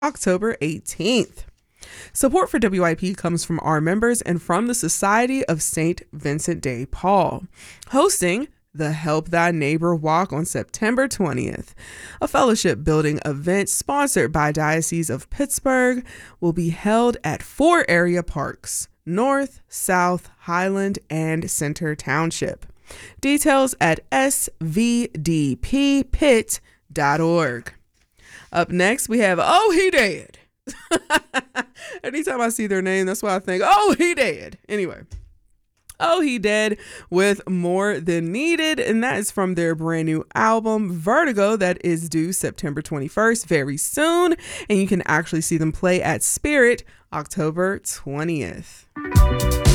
October 18th. Support for WIP comes from our members and from the Society of St. Vincent de Paul, hosting the Help Thy Neighbor Walk on September 20th. A fellowship building event sponsored by Diocese of Pittsburgh will be held at 4 area parks: North, South, Highland, and Center Township. Details at svdppit.org. Up next, we have Oh He Dead. Anytime I see their name, that's why I think, oh, he dead. Anyway. Oh, He Dead with More Than Needed, and that is from their brand new album, Vertigo, that is due September 21st, very soon, and you can actually see them play at Spirit October 20th.